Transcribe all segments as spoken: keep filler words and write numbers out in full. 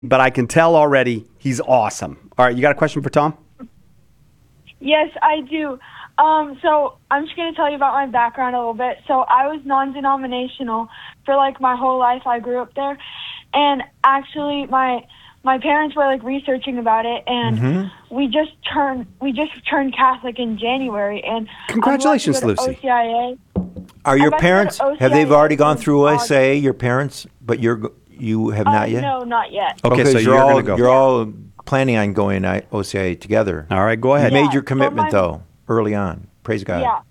but I can tell already he's awesome. All right, you got a question for Tom? Yes, I do. Um, so I'm just going to tell you about my background a little bit. So I was non-denominational for like my whole life. I grew up there, and actually my my parents were like researching about it, and mm-hmm. we just turned we just turned Catholic in January. And congratulations, Lucy. O C I A. Are your parents have they already gone through O C I A? Your parents, but you're you have uh, not yet. No, not yet. Okay, okay so you're you're all go. you're all planning on going O C I A together. All right, go ahead. You yeah, made your commitment so my, though early on. Praise God. Yeah.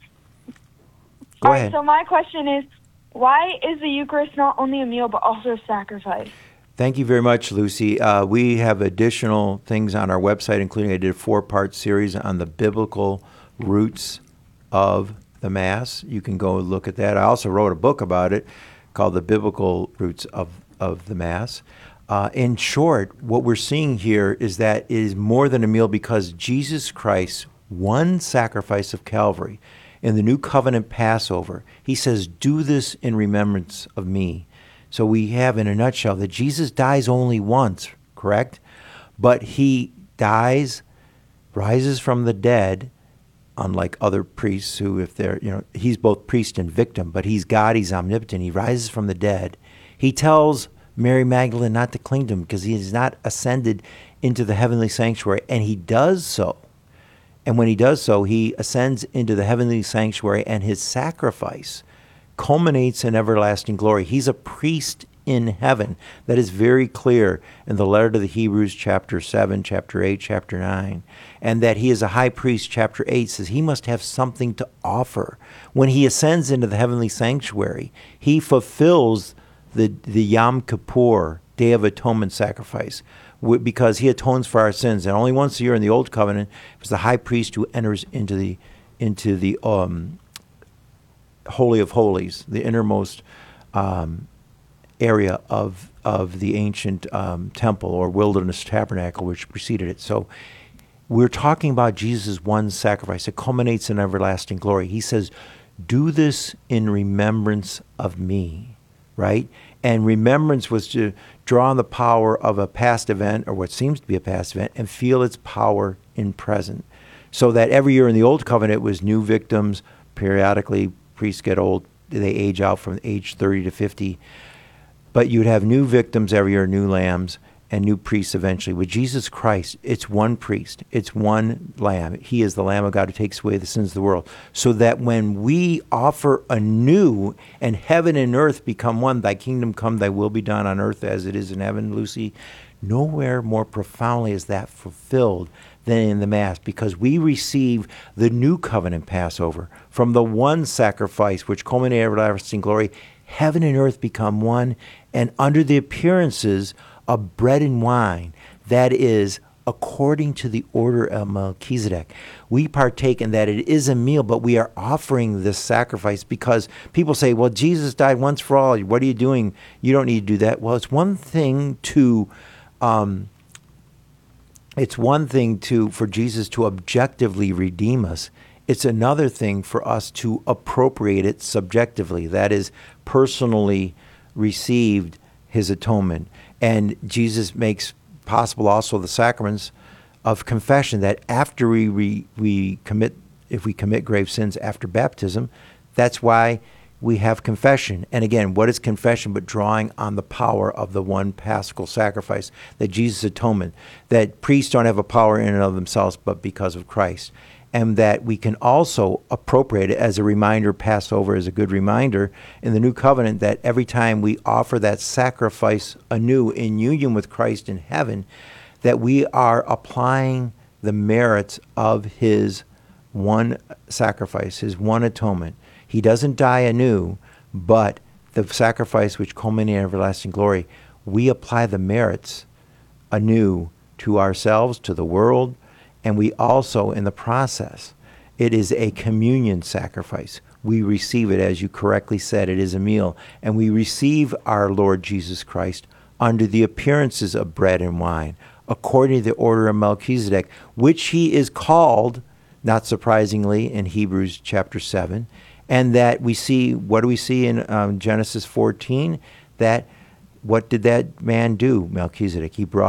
Go all ahead. Right, so my question is, why is the Eucharist not only a meal but also a sacrifice? Thank you very much, Lucy. Uh, we have additional things on our website, including I did a four-part series on the biblical roots of the Mass. You can go look at that. I also wrote a book about it called The Biblical Roots of, of the Mass. Uh, in short, what we're seeing here is that it is more than a meal because Jesus Christ, one sacrifice of Calvary, in the New Covenant Passover, he says, do this in remembrance of me. So we have, in a nutshell, that Jesus dies only once, correct? But he dies, rises from the dead, unlike other priests who, if they're, you know, he's both priest and victim, but he's God, he's omnipotent, he rises from the dead. He tells Mary Magdalene not to cling to him because he has not ascended into the heavenly sanctuary, and he does so. And when he does so, he ascends into the heavenly sanctuary, and his sacrifice culminates in everlasting glory. He's a priest in heaven. That is very clear in the letter to the Hebrews, chapter seven, chapter eight, chapter nine. And that he is a high priest, chapter eight, says he must have something to offer. When he ascends into the heavenly sanctuary, he fulfills the, the Yom Kippur, Day of Atonement sacrifice, because he atones for our sins. And only once a year in the Old Covenant, it was the high priest who enters into the into the um, Holy of Holies, the innermost um, area of of the ancient um, temple or wilderness tabernacle, which preceded it. So we're talking about Jesus' one sacrifice. It culminates in everlasting glory. He says, do this in remembrance of me, right? And remembrance was to draw on the power of a past event, or what seems to be a past event, and feel its power in present. So that every year in the Old Covenant it was new victims. Periodically, priests get old. They age out from age thirty to fifty. But you'd have new victims every year, new lambs, and new priests eventually. With Jesus Christ, it's one priest. It's one lamb. He is the Lamb of God who takes away the sins of the world. So that when we offer anew and heaven and earth become one, thy kingdom come, thy will be done on earth as it is in heaven, Lucy, nowhere more profoundly is that fulfilled than in the Mass, because we receive the new covenant Passover from the one sacrifice which culminated in everlasting glory. Heaven and earth become one, and under the appearances of bread and wine, that is according to the order of Melchizedek, we partake in that. It is a meal, but we are offering this sacrifice because people say, well, Jesus died once for all. What are you doing? You don't need to do that. Well, it's one thing to um, it's one thing to for Jesus to objectively redeem us. It's another thing for us to appropriate it subjectively, that is, personally received his atonement. And Jesus makes possible also the sacraments of confession, that after we, we we commit, if we commit grave sins after baptism, that's why we have confession. And again, what is confession but drawing on the power of the one paschal sacrifice, that Jesus' atonement, that priests don't have a power in and of themselves but because of Christ. And that we can also appropriate it as a reminder. Passover is a good reminder in the New Covenant that every time we offer that sacrifice anew in union with Christ in heaven, that we are applying the merits of his one sacrifice, his one atonement. He doesn't die anew, but the sacrifice which culminated in everlasting glory, we apply the merits anew to ourselves, to the world, and we also, in the process, it is a communion sacrifice. We receive it, as you correctly said, it is a meal. And we receive our Lord Jesus Christ under the appearances of bread and wine, according to the order of Melchizedek, which he is called, not surprisingly, in Hebrews chapter seven. And that we see, what do we see in um, Genesis fourteen? That what did that man do, Melchizedek? He brought